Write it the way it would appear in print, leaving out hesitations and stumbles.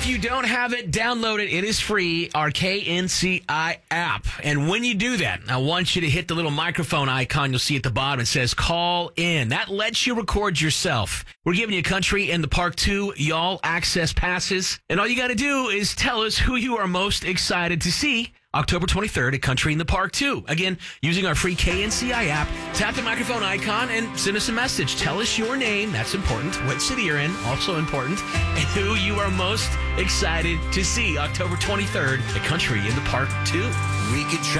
If you don't have it, download it. It is free, our KNCI app. And when you do that, I want you to hit the little microphone icon you'll see at the bottom. It says call in. That lets you record yourself. We're giving you Country in the Park 2 Y'all access passes. And all you got to do is tell us who you are most excited to see October 23rd at Country in the Park 2. Again, using our free KNCI app, tap the microphone icon and send us a message. Tell us your name, that's important, what city you're in, also important, and who you are most excited to see October 23rd at Country in the Park 2. We could try